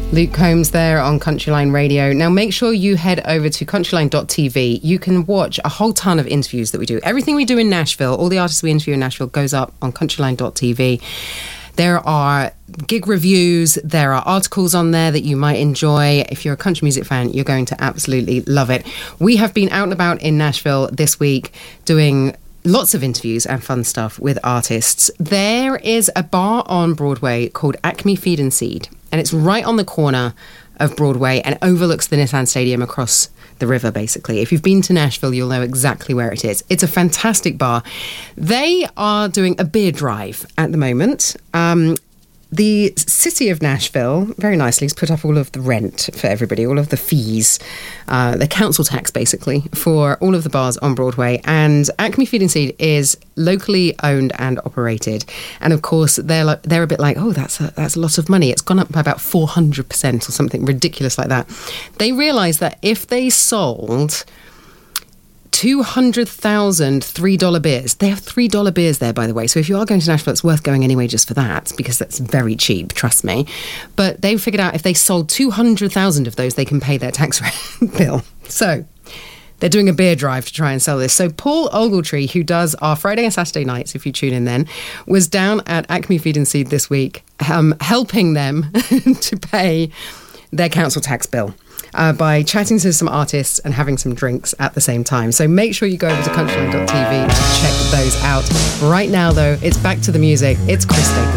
Luke Combs there on Countryline Radio. Now make sure you head over to countryline.tv. You can watch a whole ton of interviews that we do. Everything we do in Nashville, all the artists we interview in Nashville goes up on countryline.tv. There are gig reviews, there are articles on there that you might enjoy. If you're a country music fan, you're going to absolutely love it. We have been out and about in Nashville this week doing lots of interviews and fun stuff with artists. There is a bar on Broadway called Acme Feed and Seed, and it's right on the corner of Broadway and overlooks the Nissan Stadium across the river, basically. If you've been to Nashville, you'll know exactly where it is. It's a fantastic bar. They are doing a beer drive at the moment. The city of Nashville, very nicely, has put up all of the rent for everybody, all of the fees, the council tax, basically, for all of the bars on Broadway. And Acme Feed and Seed is locally owned and operated. And, of course, they're a bit like, oh, that's a lot of money. It's gone up by about 400% or something ridiculous like that. They realised that if they sold 200,000 $3 beers. They have $3 beers there, by the way. So if you are going to Nashville, it's worth going anyway just for that, because that's very cheap, trust me. But they figured out if they sold 200,000 of those, they can pay their tax bill. So they're doing a beer drive to try and sell this. So Paul Ogletree, who does our Friday and Saturday nights, if you tune in then, was down at Acme Feed and Seed this week, helping them to pay their council tax bill. By chatting to some artists and having some drinks at the same time. So make sure you go over to countryline.tv to check those out. Right now, though, it's back to the music. It's Chris Stapleton.